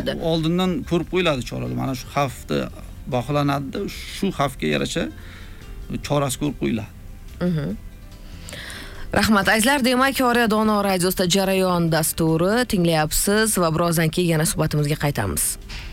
qo'yiladi? Oldindan ko'rib qo'yiladi choralar. Mana shu xavfni baholanadi, shu xavfga yarasha chorasi ko'rib qo'yiladi. Rahmat. Azizlar, demak, Oriya Dono radiosida jarayon dasturi tinglayapsiz va birozdan keyin yana suhbatimizga qaytamiz.